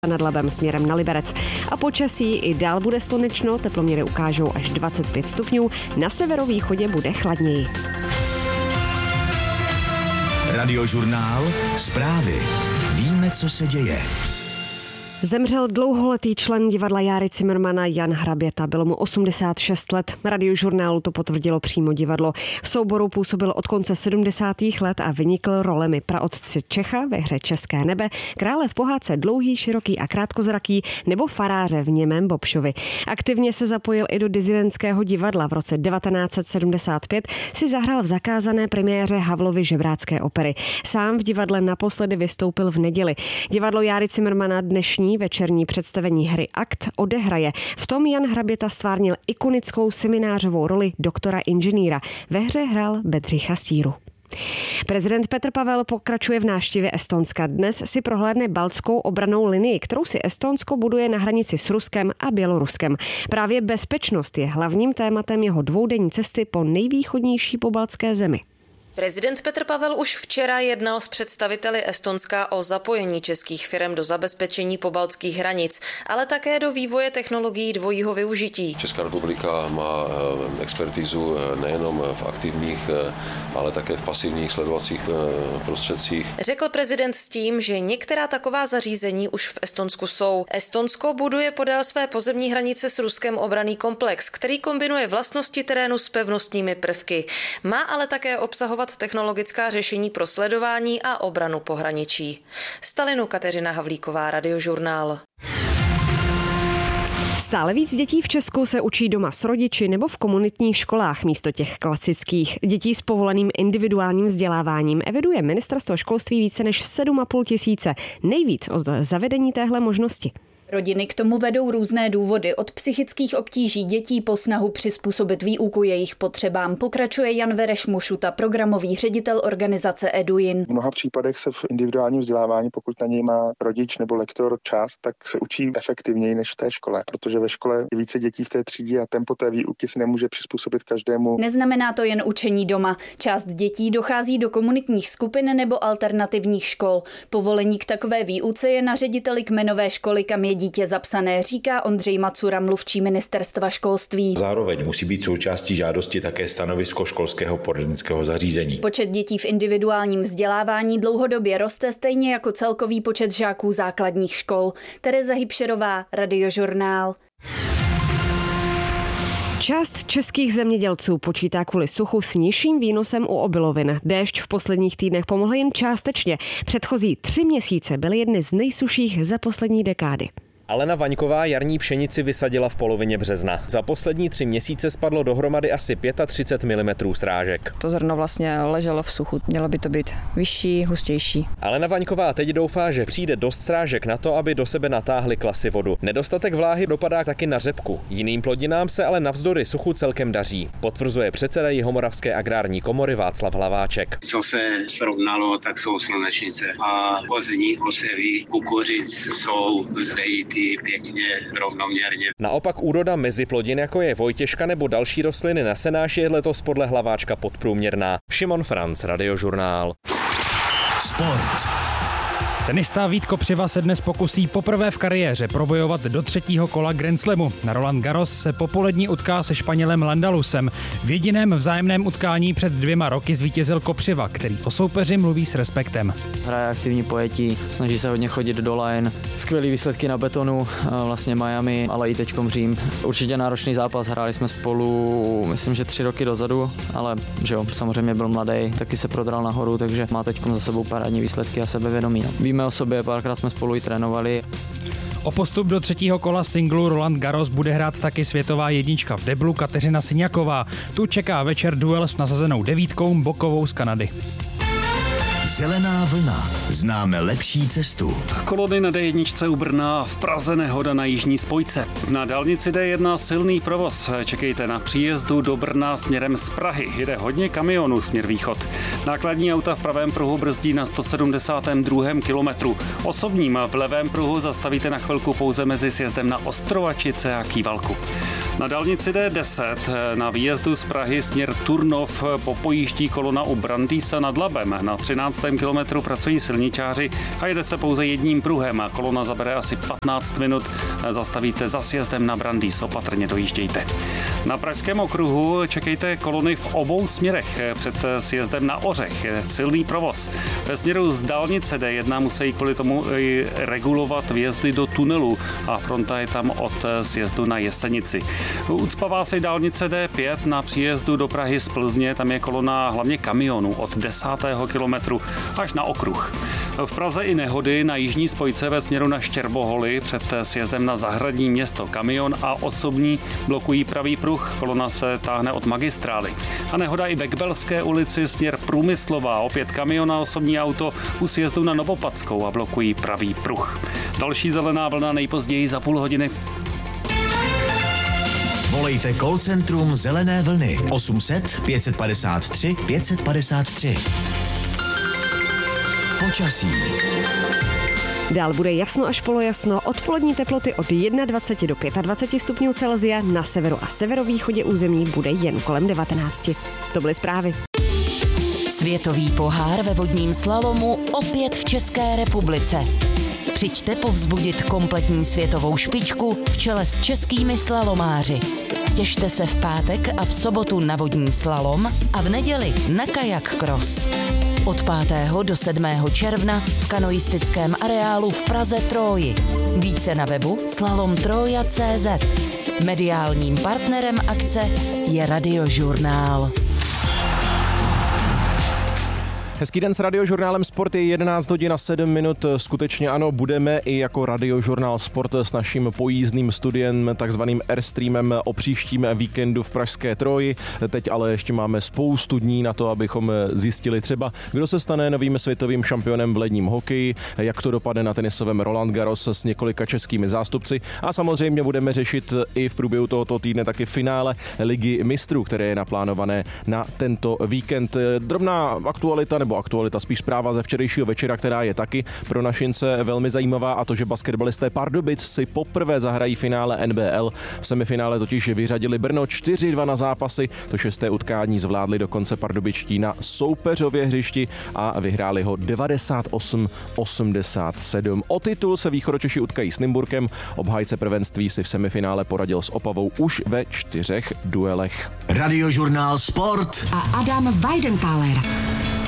nad Labem směrem na Liberec. A počasí i dál bude slunečno, teploměry ukážou až 25 stupňů, na severovýchodě bude chladněji. Radiožurnál, zprávy. Víme, co se děje. Zemřel dlouholetý člen divadla Járy Cimrmana Jan Hraběta. Bylo mu 86 let. Radiožurnálu to potvrdilo přímo divadlo. V souboru působil od konce 70. let a vynikl rolemi praotce Čecha ve hře České nebe, krále v pohádce Dlouhý, široký a krátkozraký nebo faráře v Němém Bobšovi. Aktivně se zapojil i do disidentského divadla. V roce 1975 si zahrál v zakázané premiéře Havlovy žebrácké opery. Sám v divadle naposledy vystoupil v neděli. Divadlo Járy Cimrmana dnešní večerní představení hry Akt odehraje. V tom Jan Hraběta stvárnil ikonickou seminářovou roli doktora inženýra. Ve hře hrál Bedřicha Síru. Prezident Petr Pavel pokračuje v návštěvě Estonska. Dnes si prohlédne baltskou obrannou linii, kterou si Estonsko buduje na hranici s Ruskem a Běloruskem. Právě bezpečnost je hlavním tématem jeho dvoudenní cesty po nejvýchodnější pobaltské zemi. Prezident Petr Pavel už včera jednal s představiteli Estonska o zapojení českých firem do zabezpečení pobaltských hranic, ale také do vývoje technologií dvojího využití. Česká republika má expertizu nejenom v aktivních, ale také v pasivních sledovacích prostředcích. Řekl prezident s tím, že některá taková zařízení už v Estonsku jsou. Estonsko buduje podél své pozemní hranice s Ruskem obranný komplex, který kombinuje vlastnosti terénu s pevnostními prvky. Má ale také obsahovat technologická řešení pro sledování a obranu pohraničí. Z Tallinnu Kateřina Havlíková, Radiožurnál. Stále víc dětí v Česku se učí doma s rodiči nebo v komunitních školách místo těch klasických. Dětí s povoleným individuálním vzděláváním eviduje Ministerstvo školství více než 7,5 tisíce. Nejvíc od zavedení téhle možnosti. Rodiny k tomu vedou různé důvody, od psychických obtíží dětí po snahu přizpůsobit výuku jejich potřebám. Pokračuje Jan Vereš Mušuta, programový ředitel organizace Eduin. V mnoha případech se v individuálním vzdělávání, pokud na něj má rodič nebo lektor čas, tak se učí efektivněji než v té škole, protože ve škole je více dětí v té třídě a tempo té výuky se nemůže přizpůsobit každému. Neznamená to jen učení doma. Část dětí dochází do komunitních skupin nebo alternativních škol. Povolení k takové výuce je na řediteli kmenové školy, kam je dítě zapsané, říká Ondřej Macura, mluvčí ministerstva školství. Zároveň musí být součástí žádosti také stanovisko školského poradenského zařízení. Počet dětí v individuálním vzdělávání dlouhodobě roste, stejně jako celkový počet žáků základních škol. Tereza Hybšerová, Radiožurnál. Část českých zemědělců počítá kvůli suchu s nižším výnosem u obilovin. Déšť v posledních týdnech pomohl jen částečně. Předchozí 3 měsíce byly jedny z nejsušších za poslední dekády. Alena Vaňková jarní pšenici vysadila v polovině března. Za poslední 3 měsíce spadlo dohromady asi 35 mm srážek. To zrno vlastně leželo v suchu. Mělo by to být vyšší, hustější. Alena Vaňková teď doufá, že přijde dost srážek na to, aby do sebe natáhly klasy vodu. Nedostatek vláhy dopadá taky na řepku. Jiným plodinám se ale navzdory suchu celkem daří. Potvrzuje předseda Jihomoravské agrární komory Václav Hlaváček. Co se srovnalo, tak jsou slunečnice. A pozdní osevy kukuřic jsou vzdejity pěkně rovnoměrně. Naopak úroda meziplodin, jako je vojtěžka nebo další rostliny na senáš, je letos podle Hlaváčka podprůměrná. Šimon Franc, Radiožurnál. Sport. Tenista Vít Kopřiva se dnes pokusí poprvé v kariéře probojovat do 3. kola Grand Slamu. Na Roland Garros se popolední utká se Španělem Landalusem. V jediném vzájemném utkání před 2 roky zvítězil Kopřiva, který o soupeři mluví s respektem. Hraje aktivní pojetí, snaží se hodně chodit do line, skvělý výsledky na betonu, vlastně Miami, ale i teďkom Řím. Určitě náročný zápas, hráli jsme spolu, myslím, že 3 roky dozadu, ale že jo, samozřejmě byl mladý, taky se prodral nahoru, takže má teďkom za sebou parádní výsledky a sebevědomí. Víme o sobě, párkrát jsme spolu i trénovali. O postup do 3. kola singlu Roland Garros bude hrát taky světová jednička v deblu Kateřina Syňaková. Tu čeká večer duel s nasazenou 9 Bokovou z Kanady. Zelená vlna. Známe lepší cestu. Kolony na D1 u Brna, v Praze nehoda na jižní spojce. Na dálnici D1 silný provoz. Čekejte na příjezdu do Brna směrem z Prahy. Jede hodně kamionů směr východ. Nákladní auta v pravém pruhu brzdí na 172. kilometru. Osobním v levém pruhu zastavíte na chvilku pouze mezi sjezdem na Ostrovačice a Kývalku. Na dálnici D10 na výjezdu z Prahy směr Turnov popojíždí kolona u Brandýsa nad Labem. Na 13. kilometru pracují silnice silničáři a jede se pouze jedním pruhem a kolona zabere asi 15 minut. Zastavíte za sjezdem na Brandýs, opatrně dojíždějte. Na Pražském okruhu čekejte kolony v obou směrech. Před sjezdem na Ořech je silný provoz. Ve směru z dálnice D1 musí kvůli tomu regulovat vjezdy do tunelu a fronta je tam od sjezdu na Jesenici. Ucpává se dálnice D5 na příjezdu do Prahy z Plzně, tam je kolona hlavně kamionů od 10. kilometru až na okruh. V Praze i nehody na jižní spojce ve směru na Štěrboholy před sjezdem na Zahradní Město. Kamion a osobní blokují pravý pruh, kolona se táhne od magistrály. A nehoda i ve Kbelské ulici směr Průmyslová, opět kamion a osobní auto u sjezdu na Novopadskou a blokují pravý pruh. Další zelená vlna nejpozději za půl hodiny. Volejte call centrum Zelené vlny 800 553 553. Počasí. Dál bude jasno až polojasno, odpolední teploty od 21 do 25 stupňů Celsia, na severu a severovýchodě území bude jen kolem 19. To byly zprávy. Světový pohár ve vodním slalomu opět v České republice. Přijďte povzbudit kompletní světovou špičku v čele s českými slalomáři. Těšte se v pátek a v sobotu na vodní slalom a v neděli na kajak cross. Od 5. do 7. června v kanoistickém areálu v Praze Tróji. Více na webu slalomtroja.cz. Mediálním partnerem akce je Radiožurnál. Hezký den s Radiožurnálem Sport, je 11 hodin a 7 minut. Skutečně ano, budeme i jako Radiožurnál Sport s naším pojízdným studiem, takzvaným Airstreamem o příštím víkendu v pražské Troji. Teď ale ještě máme spoustu dní na to, abychom zjistili třeba, kdo se stane novým světovým šampionem v ledním hokeji, jak to dopadne na tenisovém Roland Garros s několika českými zástupci a samozřejmě budeme řešit i v průběhu tohoto týdne taky finále Ligy mistrů, které je naplánované na tento víkend. Drobná aktualita nebo aktualita, spíš zpráva ze včerejšího večera, která je taky pro našince velmi zajímavá, a to, že basketbalisté Pardubic si poprvé zahrají finále NBL. V semifinále totiž vyřadili Brno 4-2 na zápasy, to 6. utkání zvládli dokonce pardubičtí na soupeřově hřišti a vyhráli ho 98-87. O titul se Východočeši utkají s Nymburkem, obhájce prvenství si v semifinále poradil s Opavou už ve 4 duelech. Radiožurnál Sport a Adam Weidenkaler.